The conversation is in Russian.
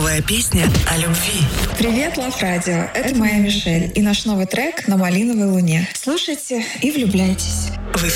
Новая песня о любви. Привет, Лав Радио. Это моя Мишель и наш новый трек «На малиновой луне». Слушайте и влюбляйтесь.